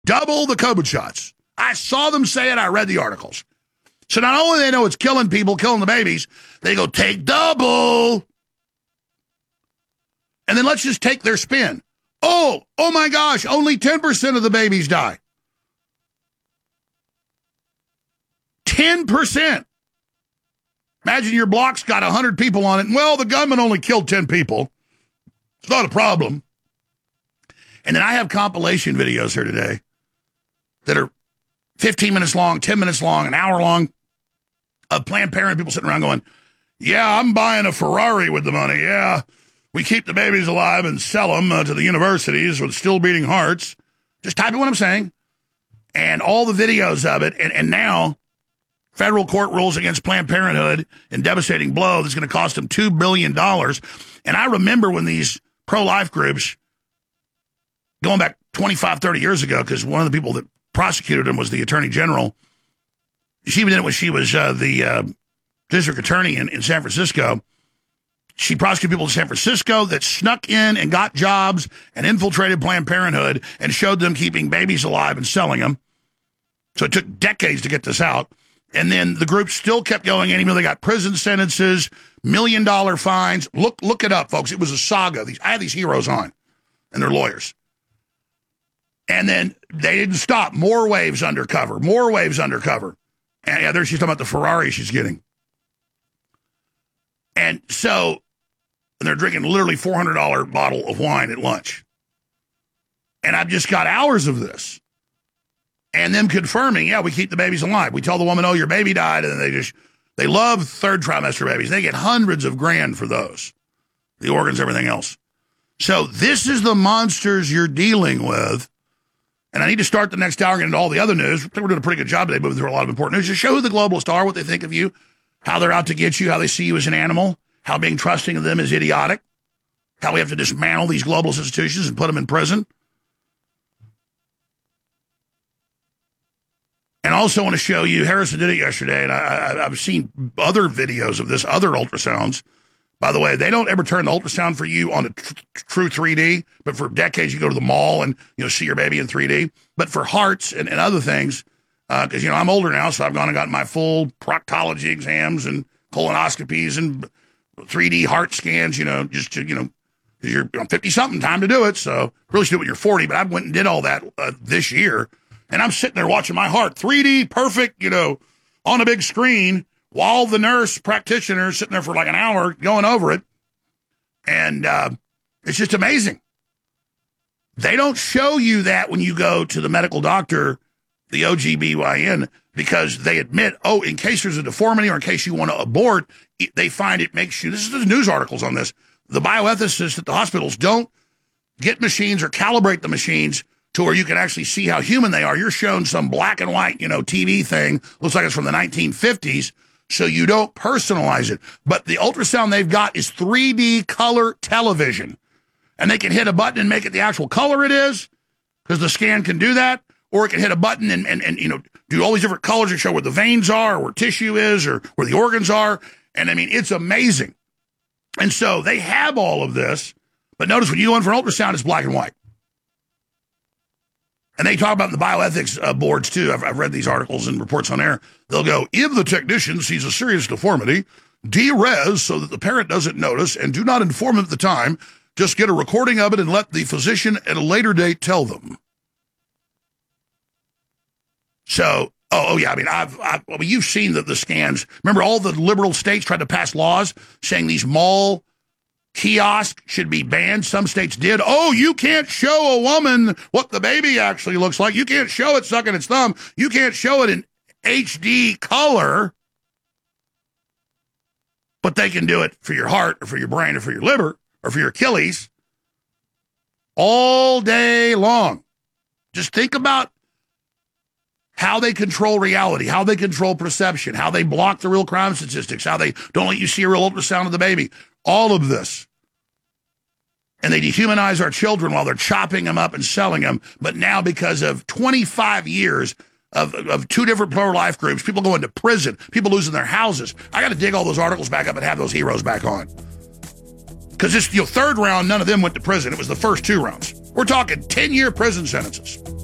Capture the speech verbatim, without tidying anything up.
Double the COVID shots. I saw them say it. I read the articles. So not only they know it's killing people, killing the babies, they go, take double. And then let's just take their spin. Oh, oh my gosh, only ten percent of the babies die. ten percent. Imagine your block's got one hundred people on it. And, well, the gunman only killed ten people. It's not a problem. And then I have compilation videos here today that are fifteen minutes long, ten minutes long, an hour long, of Planned Parenthood people sitting around going, yeah, I'm buying a Ferrari with the money. Yeah, we keep the babies alive and sell them uh, to the universities with still beating hearts. Just type in what I'm saying. And all the videos of it. And, and now federal court rules against Planned Parenthood in devastating blow that's going to cost them two billion dollars. And I remember when these pro-life groups, going back twenty-five, thirty years ago, because one of the people that prosecuted them was the attorney general. She even did it when she was uh, the uh, district attorney in, in San Francisco. She prosecuted people in San Francisco that snuck in and got jobs and infiltrated Planned Parenthood and showed them keeping babies alive and selling them. So it took decades to get this out. And then the group still kept going, and even though they got prison sentences, million dollar fines. Look, look it up, folks. It was a saga. These, I had these heroes on, and their lawyers. And then they didn't stop. More waves undercover. More waves undercover. And yeah, there she's talking about the Ferrari she's getting. And so, and they're drinking literally four hundred dollars bottle of wine at lunch. And I've just got hours of this. And them confirming, yeah, we keep the babies alive. We tell the woman, oh, your baby died. And they just, they love third trimester babies. They get hundreds of grand for those. The organs, everything else. So this is the monsters you're dealing with. And I need to start the next hour and get into all the other news. I think we're doing a pretty good job today, moving through a lot of important news. Just show who the globalists are, what they think of you, how they're out to get you, how they see you as an animal, how being trusting of them is idiotic, how we have to dismantle these globalist institutions and put them in prison. And I also want to show you, Harrison did it yesterday, and I, I, I've seen other videos of this, other ultrasounds. By the way, they don't ever turn the ultrasound for you on a tr- true three D, but for decades you go to the mall and you know see your baby in three D. But for hearts and, and other things, because uh, you know I'm older now, so I've gone and gotten my full proctology exams and colonoscopies and three D heart scans. You know, just to, you know, because you're fifty something, time to do it. So really should do it when you're forty. But I went and did all that uh, this year, and I'm sitting there watching my heart three D, perfect, you know, on a big screen. While the nurse practitioner is sitting there for like an hour going over it. And uh, it's just amazing. They don't show you that when you go to the medical doctor, the O G B Y N, because they admit, oh, in case there's a deformity or in case you want to abort, they find it makes you, this is the news articles on this, the bioethicists at the hospitals don't get machines or calibrate the machines to where you can actually see how human they are. You're shown some black and white, you know, T V thing, looks like it's from the nineteen fifties. So you don't personalize it. But the ultrasound they've got is three D color television. And they can hit a button and make it the actual color it is, because the scan can do that. Or it can hit a button and, and, and, you know, do all these different colors and show where the veins are, or where tissue is, or where the organs are. And, I mean, it's amazing. And so they have all of this. But notice when you go in for an ultrasound, it's black and white. And they talk about the bioethics uh, boards, too. I've, I've read these articles and reports on air. They'll go, if the technician sees a serious deformity, de-res so that the parent doesn't notice and do not inform them at the time. Just get a recording of it and let the physician at a later date tell them. So, oh, oh yeah, I mean, I've, I've, I mean, you've seen the, the scans. Remember all the liberal states tried to pass laws saying these mall kiosk should be banned. Some states did. Oh, you can't show a woman what the baby actually looks like. You can't show it sucking its thumb. You can't show it in H D color. But they can do it for your heart or for your brain or for your liver or for your Achilles all day long. Just think about how they control reality, how they control perception, how they block the real crime statistics, how they don't let you see a real ultrasound of the baby. All of this. And they dehumanize our children while they're chopping them up and selling them. But now because of twenty-five years of, of two different pro-life groups, people going to prison, people losing their houses. I got to dig all those articles back up and have those heroes back on. Because this you know, third round, none of them went to prison. It was the first two rounds. We're talking ten-year prison sentences.